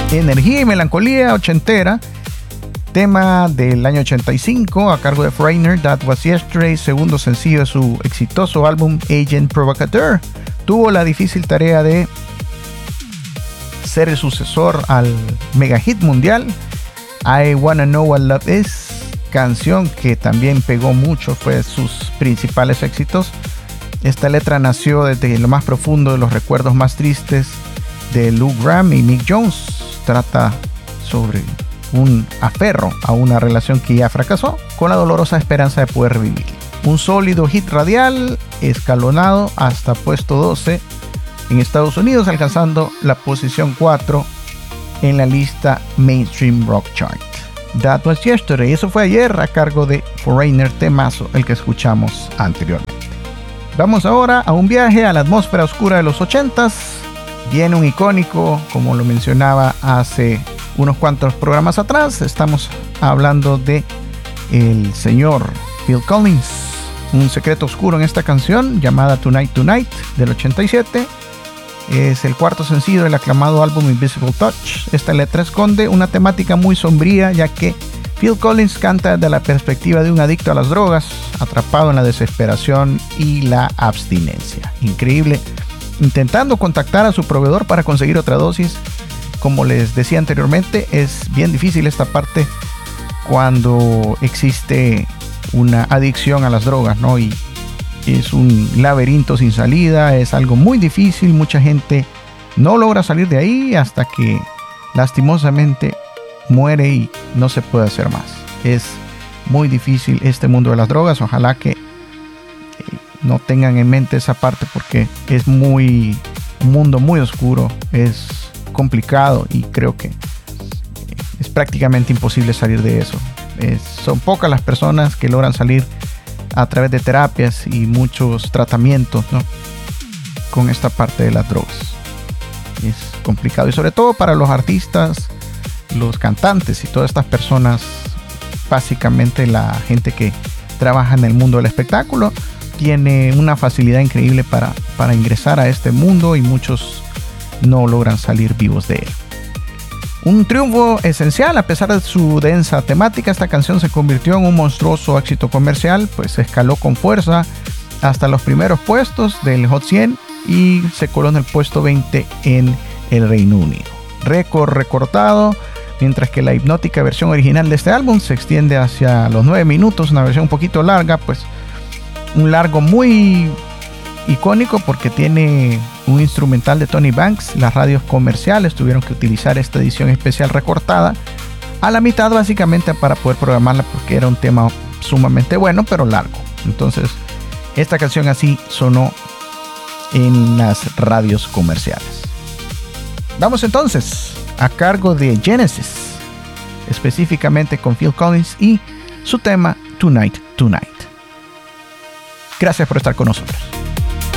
Energía y melancolía ochentera, tema del año 85 a cargo de Foreigner, That Was Yesterday, segundo sencillo de su exitoso álbum Agent Provocateur. Tuvo la difícil tarea de ser el sucesor al mega hit mundial I Wanna Know What Love Is, canción que también pegó mucho, fue de sus principales éxitos. Esta letra nació desde lo más profundo de los recuerdos más tristes de Lou Gramm y Mick Jones. Trata sobre un aferro a una relación que ya fracasó, con la dolorosa esperanza de poder revivir. Un sólido hit radial escalonado hasta puesto 12 en Estados Unidos, alcanzando la posición 4 en la lista Mainstream Rock Chart. That Was Yesterday, eso fue ayer, a cargo de Foreigner, temazo, el que escuchamos anteriormente. Vamos ahora a un viaje a la atmósfera oscura de los 80s. Viene un icónico, como lo mencionaba hace unos cuantos programas atrás. Estamos hablando de el señor Phil Collins. Un secreto oscuro en esta canción llamada Tonight Tonight del 87. Es el cuarto sencillo del aclamado álbum Invisible Touch. Esta letra esconde una temática muy sombría, ya que Phil Collins canta desde la perspectiva de un adicto a las drogas, atrapado en la desesperación y la abstinencia. Increíble. Intentando contactar a su proveedor para conseguir otra dosis. Como les decía anteriormente, es bien difícil esta parte cuando existe una adicción a las drogas, ¿no? Y es un laberinto sin salida, es algo muy difícil. Mucha gente no logra salir de ahí hasta que lastimosamente muere y no se puede hacer más. Es muy difícil este mundo de las drogas. Ojalá que no tengan en mente esa parte, porque es un mundo muy oscuro, es complicado y creo que es prácticamente imposible salir de eso. Son pocas las personas que logran salir a través de terapias y muchos tratamientos, ¿no?, con esta parte de las drogas. Es complicado, y sobre todo para los artistas, los cantantes y todas estas personas, básicamente la gente que trabaja en el mundo del espectáculo, tiene una facilidad increíble para ingresar a este mundo, y muchos no logran salir vivos de él. Un triunfo esencial. A pesar de su densa temática, esta canción se convirtió en un monstruoso éxito comercial, pues escaló con fuerza hasta los primeros puestos del Hot 100 y se coló en el puesto 20 en el Reino Unido. Récord recortado, mientras que la hipnótica versión original de este álbum se extiende hacia los 9 minutos, una versión un poquito larga, pues un largo muy icónico porque tiene un instrumental de Tony Banks. Las radios comerciales tuvieron que utilizar esta edición especial recortada a la mitad, básicamente para poder programarla, porque era un tema sumamente bueno pero largo. Entonces esta canción así sonó en las radios comerciales. Vamos entonces a cargo de Genesis, específicamente con Phil Collins y su tema Tonight Tonight. Gracias por estar con nosotros.